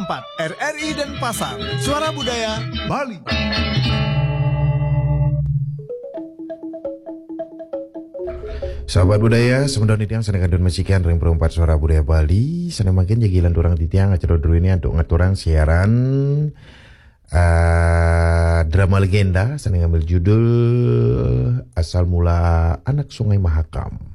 94 RRI Denpasar, Suara Budaya Bali. Sahabat budaya, sementara ini yang sedang kadun masikan ring perempat Suara Budaya Bali, sana makin jagilan turang di tiang acara dulu ini untuk ngaturang siaran drama legenda, sana ngambil judul Asal Mula Anak Sungai Mahakam.